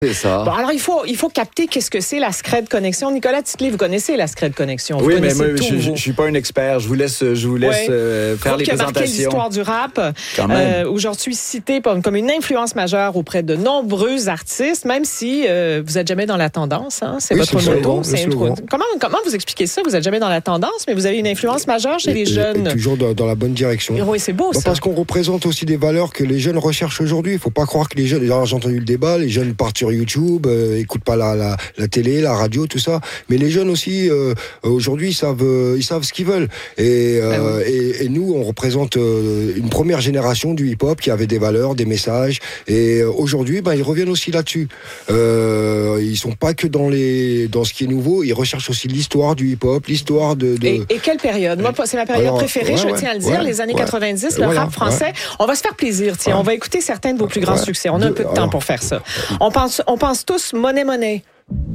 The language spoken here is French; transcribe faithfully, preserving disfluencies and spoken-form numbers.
C'est ça. Bon, alors il faut, il faut capter qu'est-ce que c'est la Scred Connexion. Nicolas Titley, vous connaissez la Scred Connexion. Vous oui, mais moi, tout, je ne suis pas un expert. Je vous laisse, je vous laisse ouais. euh, faire les qui a présentations. marqué l'histoire du rap. Euh, aujourd'hui cité comme une influence majeure auprès de nombreux artistes, même si euh, vous n'êtes jamais dans la tendance. Hein? C'est oui, votre c'est motto. C'est intro... comment, comment vous expliquez ça? Vous n'êtes jamais dans la tendance, mais vous avez une influence majeure chez et, les et, jeunes. Et toujours dans, dans la bonne direction. Et oui, c'est beau, bah, ça. Parce qu'on représente aussi des valeurs que les jeunes recherchent aujourd'hui. Il ne faut pas croire que les jeunes... Alors, j'ai entendu le débat, les jeunes partent sur YouTube, euh, écoutent pas la, la, la télé, la radio, tout ça. Mais les jeunes aussi, euh, aujourd'hui, ils savent, euh, ils savent ce qu'ils veulent. Et, euh, ah oui. et, et nous, on représente euh, une première génération du hip-hop qui avait des valeurs, des messages. Et euh, aujourd'hui, ben, ils reviennent aussi là-dessus. Euh, ils sont pas que dans, les, dans ce qui est nouveau, ils recherchent aussi l'histoire du hip-hop, l'histoire de... de... Et, et quelle période? Moi, c'est ma période Alors, préférée, ouais, je ouais, tiens à le dire, ouais, les années ouais, quatre-vingt-dix, le voilà, rap français. Ouais. On va se faire plaisir, tiens. Ouais. On va écouter certains de vos plus grands ouais. succès. On a un peu de temps Alors, pour faire ça. On pense, on pense tous Money Money.